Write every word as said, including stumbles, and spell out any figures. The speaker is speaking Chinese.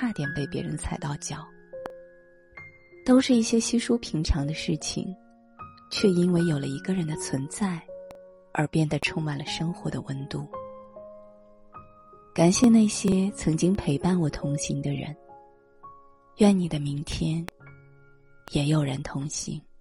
差点被别人踩到脚。都是一些稀疏平常的事情，却因为有了一个人的存在而变得充满了生活的温度。感谢那些曾经陪伴我同行的人，愿你的明天也有人同行。